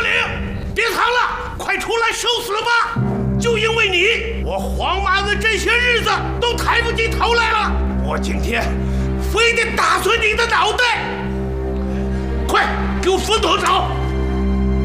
领，别藏了，快出来受死吧！就因为你，我皇马的这些日子都抬不起头来了。我今天非得打碎你的脑